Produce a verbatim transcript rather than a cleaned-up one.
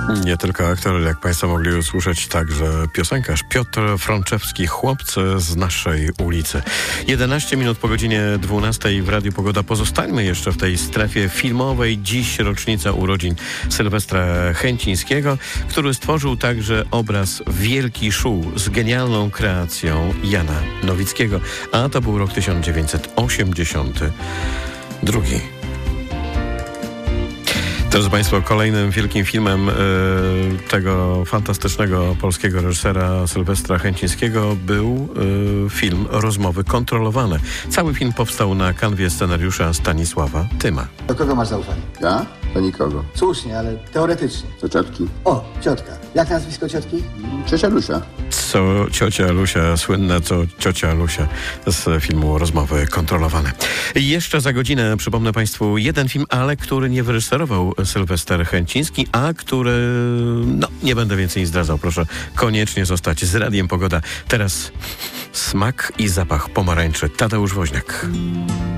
Nie tylko aktor, jak Państwo mogli usłyszeć, także piosenkarz Piotr Frączewski, chłopcy z naszej ulicy. jedenaście minut po godzinie dwunastej w Radiu Pogoda. Pozostańmy jeszcze w tej strefie filmowej. Dziś rocznica urodzin Sylwestra Chęcińskiego, który stworzył także obraz Wielki Szuł z genialną kreacją Jana Nowickiego, a to był rok tysiąc dziewięćset osiemdziesiąty drugi. Drodzy Państwo, kolejnym wielkim filmem y, tego fantastycznego polskiego reżysera Sylwestra Chęcińskiego był y, film Rozmowy kontrolowane. Cały film powstał na kanwie scenariusza Stanisława Tyma. Do kogo masz zaufanie? Ja? Do nikogo. Słusznie, ale teoretycznie. Do ciotki. O, ciotka. Jak nazwisko ciotki? Ciocia Lusia. Co ciocia Lusia, słynne co ciocia Lusia z filmu Rozmowy kontrolowane. I jeszcze za godzinę przypomnę Państwu jeden film, ale który nie wyreżyserował Sylwester Chęciński, a który, no, nie będę więcej zdradzał. Proszę koniecznie zostać z Radiem Pogoda. Teraz smak i zapach pomarańczy. Tadeusz Woźniak.